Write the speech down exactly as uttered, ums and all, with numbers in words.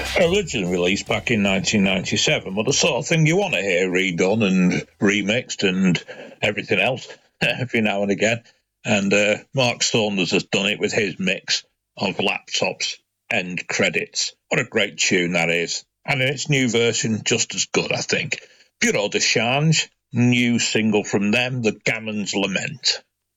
Originally released back in nineteen ninety-seven, but the sort of thing you want to hear redone and remixed and everything else every now and again. And uh, Mark Saunders has done it with his mix of Laptop's End Credits. What a great tune that is. And in its new version, just as good, I think. Bureau de Change, new single from them, The Gammon's Lament.